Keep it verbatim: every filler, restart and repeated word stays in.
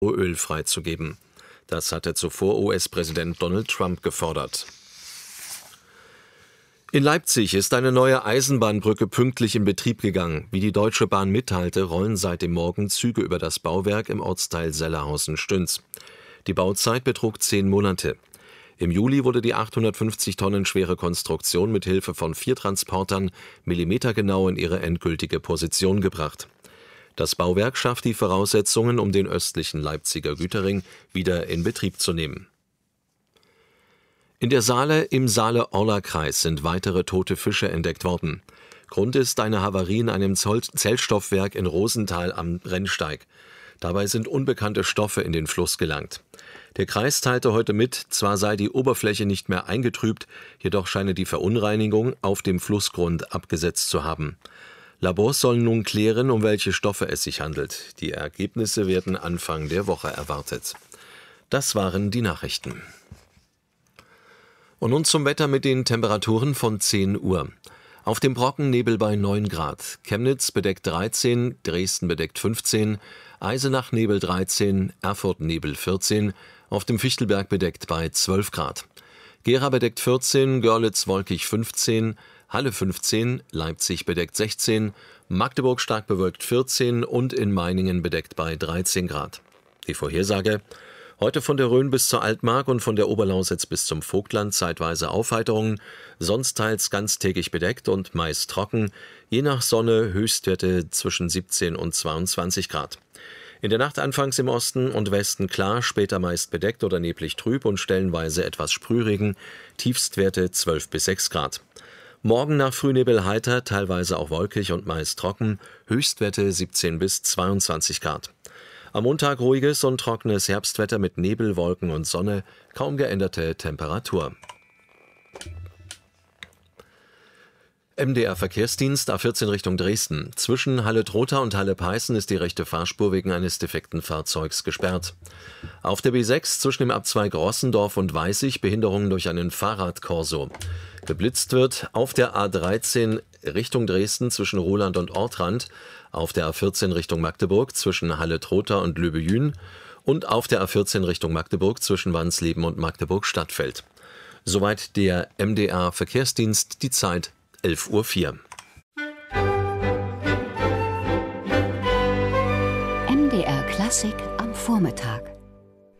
Rohöl freizugeben. Das hatte zuvor U S-Präsident Donald Trump gefordert. In Leipzig ist eine neue Eisenbahnbrücke pünktlich in Betrieb gegangen. Wie die Deutsche Bahn mitteilte, rollen seit dem Morgen Züge über das Bauwerk im Ortsteil Sellerhausen-Stüns. Die Bauzeit betrug zehn Monate. Im Juli wurde die achthundertfünfzig Tonnen schwere Konstruktion mit Hilfe von vier Transportern millimetergenau in ihre endgültige Position gebracht. Das Bauwerk schafft die Voraussetzungen, um den östlichen Leipziger Güterring wieder in Betrieb zu nehmen. In der Saale im Saale-Orla-Kreis sind weitere tote Fische entdeckt worden. Grund ist eine Havarie in einem Zellstoffwerk in Rosenthal am Rennsteig. Dabei sind unbekannte Stoffe in den Fluss gelangt. Der Kreis teilte heute mit, zwar sei die Oberfläche nicht mehr eingetrübt, jedoch scheine die Verunreinigung auf dem Flussgrund abgesetzt zu haben. Labors sollen nun klären, um welche Stoffe es sich handelt. Die Ergebnisse werden Anfang der Woche erwartet. Das waren die Nachrichten. Und nun zum Wetter mit den Temperaturen von zehn Uhr. Auf dem Brocken Nebel bei neun Grad, Chemnitz bedeckt dreizehn, Dresden bedeckt fünfzehn, Eisenach Nebel dreizehn, Erfurt Nebel vierzehn, auf dem Fichtelberg bedeckt bei zwölf Grad. Gera bedeckt vierzehn, Görlitz wolkig fünfzehn, Halle fünfzehn, Leipzig bedeckt sechzehn, Magdeburg stark bewölkt vierzehn und in Meiningen bedeckt bei dreizehn Grad. Die Vorhersage: Heute von der Rhön bis zur Altmark und von der Oberlausitz bis zum Vogtland zeitweise Aufheiterungen, sonst teils ganztägig bedeckt und meist trocken, je nach Sonne Höchstwerte zwischen siebzehn und zweiundzwanzig Grad. In der Nacht anfangs im Osten und Westen klar, später meist bedeckt oder neblig trüb und stellenweise etwas Sprühregen, Tiefstwerte zwölf bis sechs Grad. Morgen nach Frühnebel heiter, teilweise auch wolkig und meist trocken, Höchstwerte siebzehn bis zweiundzwanzig Grad. Am Montag ruhiges und trockenes Herbstwetter mit Nebel, Wolken und Sonne, kaum geänderte Temperatur. M D R-Verkehrsdienst A vierzehn Richtung Dresden. Zwischen Halle-Trotha und Halle-Peißen ist die rechte Fahrspur wegen eines defekten Fahrzeugs gesperrt. Auf der B sechs zwischen dem Abzweig Rossendorf und Weißig Behinderungen durch einen Fahrradkorso. Geblitzt wird auf der A dreizehn Richtung Dresden zwischen Roland und Ortrand, auf der A vierzehn Richtung Magdeburg zwischen Halle-Trotha und Löbejün und auf der A vierzehn Richtung Magdeburg zwischen Wansleben und Magdeburg-Stadtfeld. Soweit der M D R-Verkehrsdienst, die Zeit elf Uhr vier. M D R Klassik am Vormittag.